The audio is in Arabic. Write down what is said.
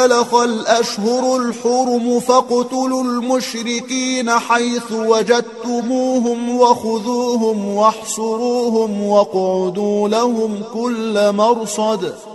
دخل الأشهر الحرم فاقتلوا المشركين حيث وجدتموهم وخذوهم واحصروهم واقعدوا لهم كل مرصد